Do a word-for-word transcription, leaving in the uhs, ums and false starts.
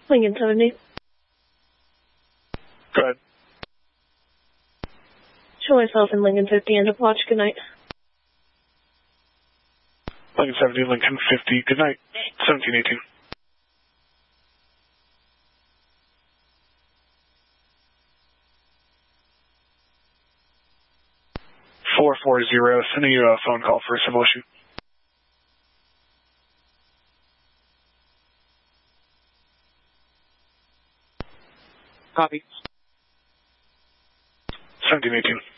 Lincoln seventy. Go ahead. Show myself in Lincoln fifty, end of watch, good night. Lincoln seventy, Lincoln fifty, good night. seventeen eighteen. four four zero, sending you a phone call for a civil issue. Copy. seventeen eighteen.